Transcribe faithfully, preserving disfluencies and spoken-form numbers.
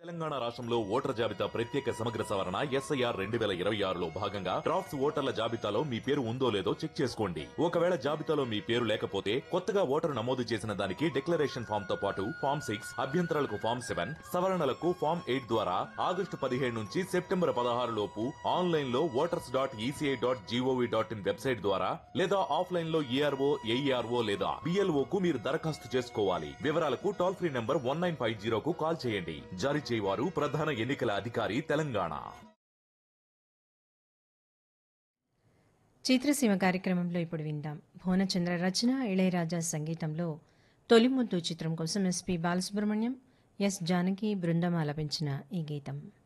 తెలంగాణ రాష్ట్రంలో ఓటర్ జాబితా ప్రత్యేక సమగ్ర సవరణ ఎస్ఐఆర్ రెండు వేల ఇరవై ఆరులో భాగంగా డ్రాఫ్ట్స్ ఓటర్ల జాబితాలో మీ పేరు ఉందో లేదో చెక్ చేసుకోండి. ఒకవేళ జాబితాలో మీ పేరు లేకపోతే కొత్తగా ఓటరు నమోదు చేసిన దానికి డిక్లరేషన్ ఫామ్ తో పాటు ఫామ్ సిక్స్ అభ్యంతరాలకు ఫామ్ సెవెన్ సవరణలకు ఫామ్ ఎయిట్ ద్వారా ఆగస్టు పదిహేడు నుంచి సెప్టెంబర్ పదహారు లోపు ఆన్లైన్ లో voters dot ECI dot GOV dot in website ద్వారా లేదా ఆఫ్లైన్ లో ఈఆర్ఓ ఏఈఆర్ఓ లేదా బిఎల్ఓ కు మీరు దరఖాస్తు చేసుకోవాలి. వివరాలకు toll free number one nine five జీరోకు call చేయండి. జారీ చేయవారు ప్రధాన ఎన్నికల అధికారి తెలంగాణ. చిత్రసీమ కార్యక్రమంలో ఇప్పుడు విందాం. భువనచంద్ర రచన, ఇళయరాజా సంగీతంలో తొలి ముద్దు చిత్రం కోసం ఎస్పి బాలసుబ్రహ్మణ్యం, ఎస్ జానకి బృందం ఆలపించిన ఈ గీతం.